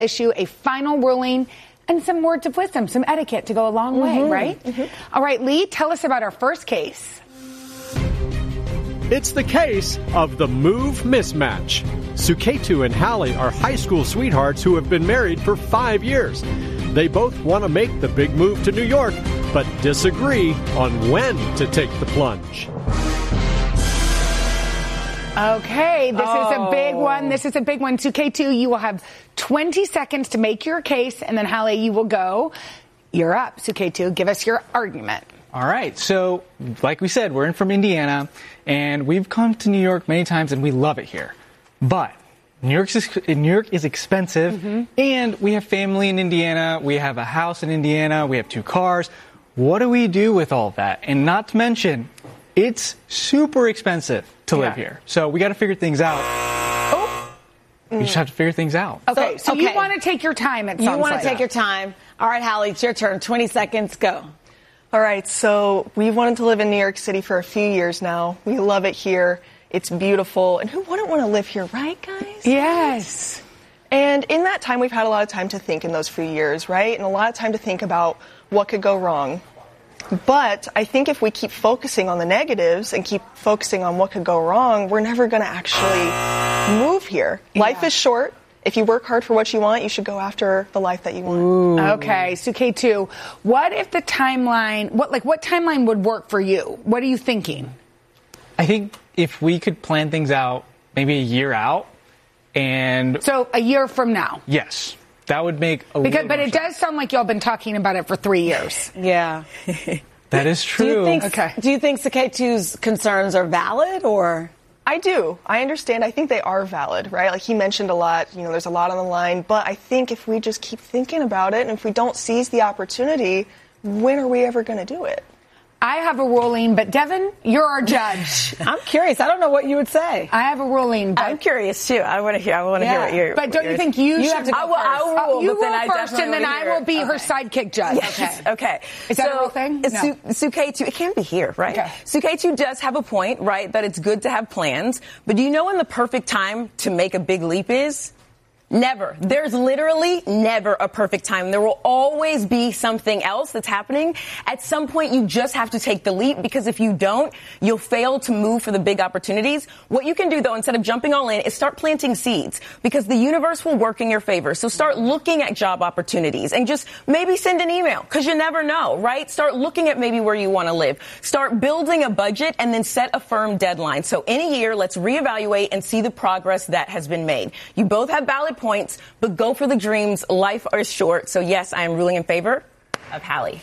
issue a final ruling and some words of wisdom, some etiquette to go a long way, right? All right, Lee, tell us about our first case. It's the case of the move mismatch. Suketu and Hallie are high school sweethearts who have been married for 5 years. They both want to make the big move to New York, but disagree on when to take the plunge. Okay, this is a big one. This is a big one. Suketu, you will have 20 seconds to make your case, and then Hallie, you will go. You're up, Suketu. Give us your argument. All right. So, like we said, we're in from Indiana, and we've come to New York many times, and we love it here. But New York is expensive, and we have family in Indiana. We have a house in Indiana. We have 2 cars. What do we do with all that? And not to mention, it's super expensive to live here. So we got to figure things out. You just have to figure things out. Okay, so you want to take your time, it sounds like. You want to take your time. All right, Hallie, it's your turn. 20 seconds, go. All right, so we've wanted to live in New York City for a few years now. We love it here. It's beautiful. And who wouldn't want to live here, right, guys? Yes. And in that time, we've had a lot of time to think in those few years, right? And a lot of time to think about what could go wrong. But I think if we keep focusing on the negatives and keep focusing on what could go wrong, we're never going to actually move here. Life is short. If you work hard for what you want, you should go after the life that you want. Ooh. Okay, Suketu, what if the timeline, what timeline would work for you? What are you thinking? I think if we could plan things out maybe a year out, and so a year from now. Yes. That would make a little But it does sound like y'all been talking about it for 3 years. Yeah. That is true. Do you think Suketu's concerns are valid, or? I do. I understand. I think they are valid, right? Like he mentioned a lot, there's a lot on the line. But I think if we just keep thinking about it and if we don't seize the opportunity, when are we ever going to do it? I have a ruling, but Devin, you're our judge. I'm curious. I don't know what you would say. I have a ruling. But I'm curious too. I want to hear what you're. But don't you think you should? Have to go first. I will rule, you but then rule first, and then I will be her sidekick judge. Yes. Okay. Is that a real thing? No. Suketu, it can be here, right? Okay. Suketu does have a point, right? That it's good to have plans. But do you know when the perfect time to make a big leap is? Never. There's literally never a perfect time. There will always be something else that's happening. At some point, you just have to take the leap, because if you don't, you'll fail to move for the big opportunities. What you can do, though, instead of jumping all in, is start planting seeds, because the universe will work in your favor. So start looking at job opportunities and just maybe send an email, because you never know, right? Start looking at maybe where you want to live. Start building a budget and then set a firm deadline. So in a year, let's reevaluate and see the progress that has been made. You both have valid points, but go for the dreams. Life is short. So yes, I am ruling in favor of Hallie.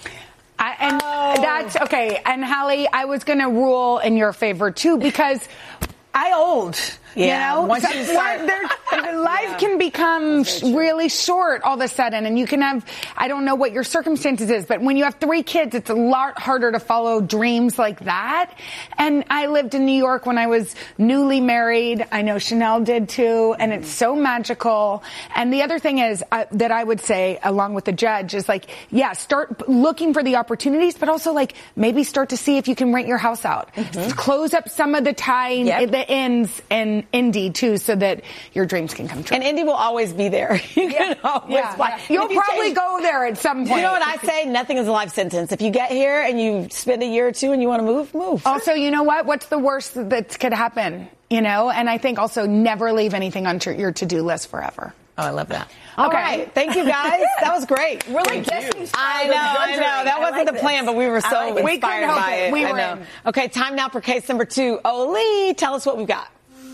That's okay. And Hallie, I was going to rule in your favor too, because I old. Yeah. Once you start, life can become really short all of a sudden, and you can have, I don't know what your circumstances is, but when you have 3 kids, it's a lot harder to follow dreams like that. And I lived in New York when I was newly married. I know Chanel did too, and it's so magical. And the other thing is that I would say, along with the judge, is start looking for the opportunities, but also maybe start to see if you can rent your house out. Close up some of the the ends and Indy too, so that your dreams can come true. And Indy will always be there. You can always fly. You'll probably go there at some point. You know what I say? Nothing is a life sentence. If you get here and you spend a year or two and you want to move. Also, you know what? What's the worst that could happen? And I think also never leave anything on your to-do list forever. Oh, I love that. All right. Thank you, guys. That was great. We're like Destiny Child. I know. That wasn't the plan, but we were so inspired by it. We were in. Okay, time now for case number 2. Lee, tell us what we've got.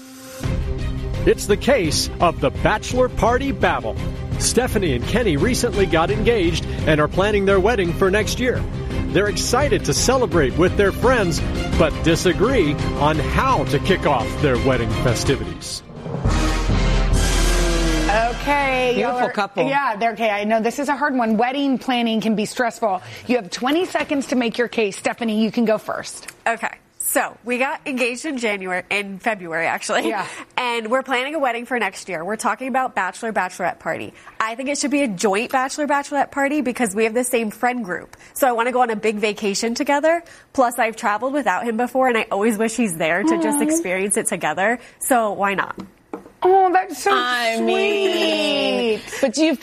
It's the case of the bachelor party babble. Stephanie and Kenny recently got engaged and are planning their wedding for next year. They're excited to celebrate with their friends, but disagree on how to kick off their wedding festivities. Okay. Beautiful couple. Yeah, they're okay. I know this is a hard one. Wedding planning can be stressful. You have 20 seconds to make your case. Stephanie, you can go first. Okay. So we got engaged in February, actually. Yeah. And we're planning a wedding for next year. We're talking about bachelorette party. I think it should be a joint bachelorette party because we have the same friend group. So I want to go on a big vacation together. Plus, I've traveled without him before, and I always wish he's there to just experience it together. So why not? Oh, that's so I sweet. mean, but do you